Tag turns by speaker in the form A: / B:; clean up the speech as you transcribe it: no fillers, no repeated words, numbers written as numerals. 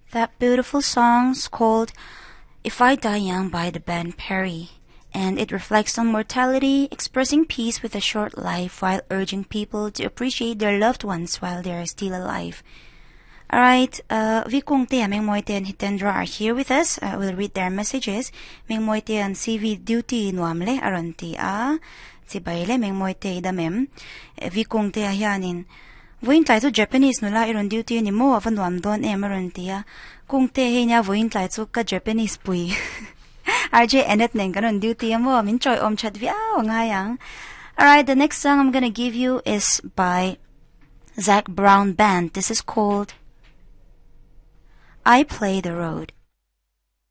A: That beautiful song's called If I Die Young by the band Perry, and it reflects on mortality, expressing peace with a short life while urging people to appreciate their loved ones while they are still alive. Alright, vi kung te Meng Moite and Hitendra are here with us. We'll read their messages. Meng Moite and CV duty nuamle aranti si baile Meng Moite idamem. Vi kung te ahyanin. Voin tlai to Japanese nula iron duty ni mo avan nuam don aranti kung te he nya voin tlai to ka Japanese pui. RJ Enet neng kanon duty mo min choi chat vi ngayang. Alright, the next song I'm gonna give you is by Zac Brown Band. This is called I Play the Road.